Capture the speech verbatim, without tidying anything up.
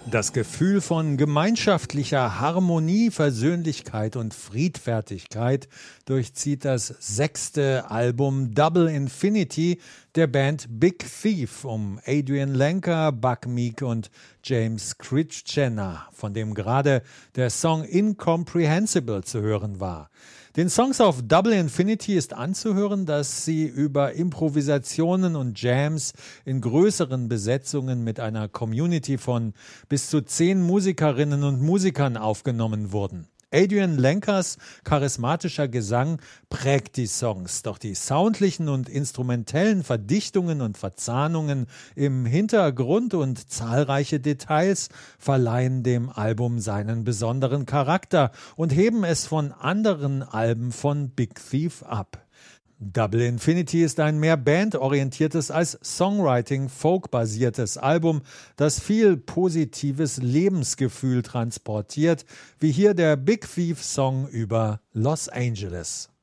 Das Gefühl von gemeinschaftlicher Harmonie, Versöhnlichkeit und Friedfertigkeit durchzieht das sechste Album Double Infinity der Band Big Thief um Adrian Lenker, Buck Meek und James Critchena, von dem gerade der Song Incomprehensible zu hören war. Den Songs auf Double Infinity ist anzuhören, dass sie über Improvisationen und Jams in größeren Besetzungen mit einer Community von bis zu zehn Musikerinnen und Musikern aufgenommen wurden. Adrian Lenkers charismatischer Gesang prägt die Songs, doch die soundlichen und instrumentellen Verdichtungen und Verzahnungen im Hintergrund und zahlreiche Details verleihen dem Album seinen besonderen Charakter und heben es von anderen Alben von Big Thief ab. Double Infinity ist ein mehr bandorientiertes als Songwriting-Folk-basiertes Album, das viel positives Lebensgefühl transportiert, wie hier der Big Thief-Song über Los Angeles.